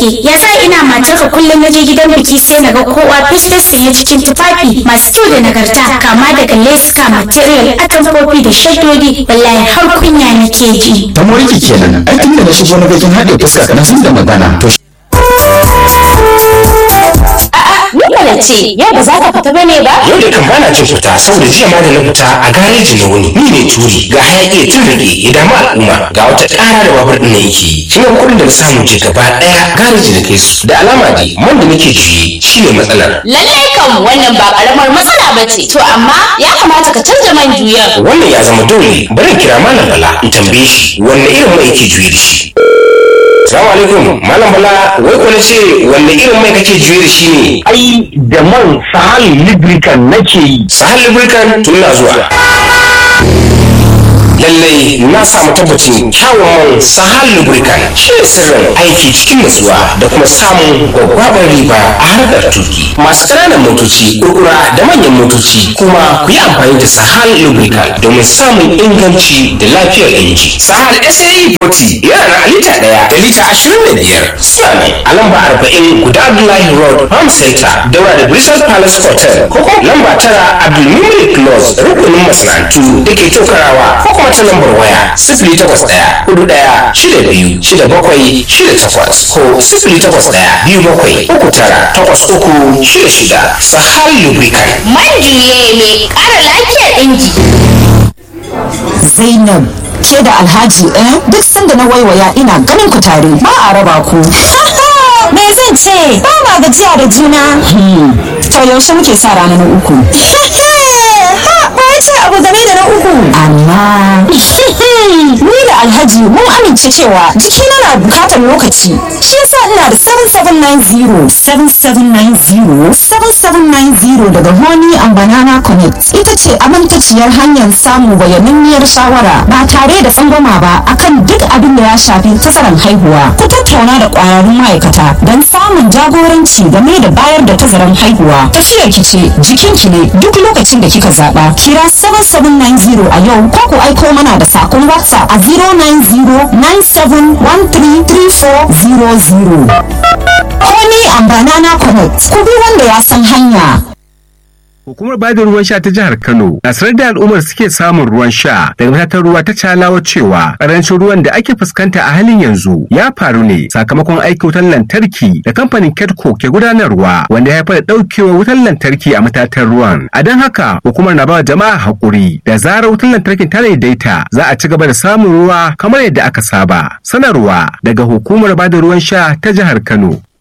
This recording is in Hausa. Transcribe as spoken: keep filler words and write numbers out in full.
gaske. Ya sa ina matarka kullum na je gidan biki sai na ga kowa fes sanye cikin tufafi masu kyau da nagarta, kama daga leska, material, atamfofi da shaddodi. Wallahi har kunya nake ji. Ta moriki kenan. Ai tun da na shigo na ga kin haɗe fuska kana sun da magana. To Nikola ce, yau ba za ka fita bane ba? Yau da kan bana cin fita saboda jiya ma da na fita a gareji na wuni. Ni ne turi ga hayaki ya tun rage ya damu al'umma ga wata ƙara da babur ɗin yake. Kin ga kuɗin da na samu je gaba ɗaya gareji na kai su. Da alama dai man da nake juye shi ne matsalar. Lallai kam wannan ba ƙaramar matsala ba ce. To amma ya kamata ka canza man juyan. Wannan ya zama dole. Bari in kira Malam Bala in tambaye shi wanne irin mai yake juye da shi. Salamu alaikum, Malam Bala, wai ko na ce wanne irin mai kake juye da shi ne? Ai da man Sahal Lubricant nake yi. Sahal Lubricant tun na zuwa. Lallai na samu tabbacin kyawun man Sahal Lubricant shi ne sirrin aiki cikin nutsuwa da kuma samun gwaggwabar riba a harkar tuki. Masu ƙananan motoci, kurkura da manyan motoci kuma ku yi amfani da Sahal Lubricant domin samun inganci da lafiyar inji. Sahal S A E forty yana na lita ɗaya da lita ashirin da biyar. Suna ne a lamba arba'in guda Abdullahi Road, Farm Center, daura da Bristol Palace Hotel, ko kuma lamba tara Abdulmumin Close, rukunin masana'antu da ke tokarawa, ko kuma ta lambar waya sifili takwas ɗaya hudu ɗaya shida biyu shida bakwai shida takwas ko sifili takwas ɗaya biyu bakwai uku tara takwas uku shida shida. Sahal Lubricant. Man juye mai ƙara lafiyar inji. Zainab, ke da Alhaji eh duk sanda na waiwaya ina ganin ku tare ba a raba ku. Me zan ce? Ba ma gajiya da juna. To yaushe muke sa rana na uku? ce abu game da na uku. Amma ni da Alhaji mun amince cewa jikina na bukatar lokaci. Shi yasa ina da seven seven nine zero seven seven nine zero seven seven nine zero daga Honey and Banana Connect. Ita ce amintaciyar hanyar samun bayananniyar shawara ba tare da tsangwama ba akan duk abin da ya shafi tazaran haihuwa. Ku tattauna da ƙwararrun ma'aikata don samun jagoranci game da bayar da tazaran haihuwa. Tafiyar ki ce jikinki ne duk lokacin da kika zaba. Kira seven seven nine zero a yau ko ku aiko mana da sakon WhatsApp a zero nine zero nine seven one three three four zero zero. Honey and Banana Connect. Ku bi wanda ya san hanya. Hukumar bada ruwan sha ta jihar Kano na sanar da al'ummar suke samun ruwan sha daga matatar ruwa ta Calawa cewa karancin ruwan da ake fuskanta a halin yanzu ya faru ne sakamakon aiki wutar lantarki da kamfanin Kedco ke gudanarwa wanda ya haifar da daukewar wutar lantarki a matatar ruwan. A don haka hukumar na ba jama'a hakuri da zarar wutar lantarkin ta daidaita za a ci gaba da samun ruwa kamar yadda aka saba. Sanarwa daga hukumar bada ruwan sha ta jihar Kano.